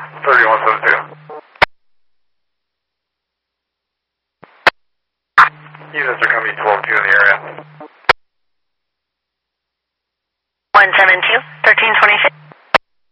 3172. Units are coming 12-2 in the area. 172, 1326.